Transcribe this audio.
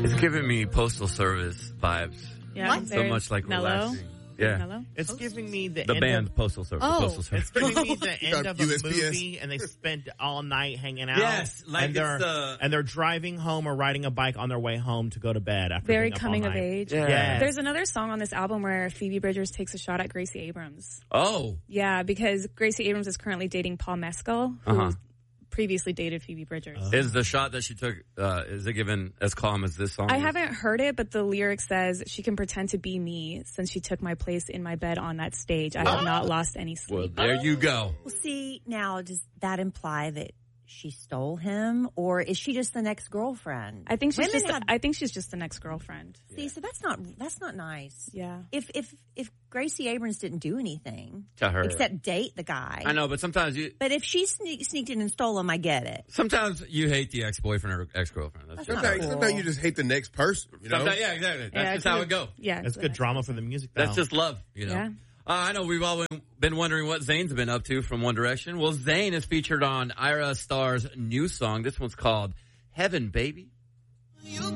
It's giving me Postal Service vibes. Yeah, so much like mellow. relaxing. Yeah. Mellow? It's giving me the The end band of, Postal Service. Oh. Postal Service. it's giving me the end of a USPS. movie, and they spent all night hanging out. Yes, like and they're it's, and they're driving home or riding a bike on their way home to go to bed after Very being up coming all of night. age. Yeah. Yes. There's another song on this album where Phoebe Bridgers takes a shot at Gracie Abrams. Oh. Yeah, because Gracie Abrams is currently dating Paul Mescal, who Uh-huh. previously dated Phoebe Bridgers. Is the shot that she took, is it given as calm as this song? I is? haven't heard it, but the lyric says, she can pretend to be me since she took my place in my bed on that stage. I have not lost any Well, sleep. there you go. Well, see, now does that imply that she stole him, or is she just the next girlfriend? I think she's Women just. have- I think she's just the next girlfriend. See, so that's not nice. Yeah. If Gracie Abrams didn't do anything To her. except date the guy, I know, but sometimes she sneaked in and stole him, I get it. you hate the ex-boyfriend or ex-girlfriend. That's just Sometimes you just hate the next person, you know? Sometimes, yeah, exactly. That's Yeah, just how it goes. Yeah. It's good drama for the music. Though. That's just love, you know. Yeah. I know we've all been wondering what Zayn's been up to from One Direction. Well, Zayn is featured on Ira Starr's new song. This one's called Heaven, Baby.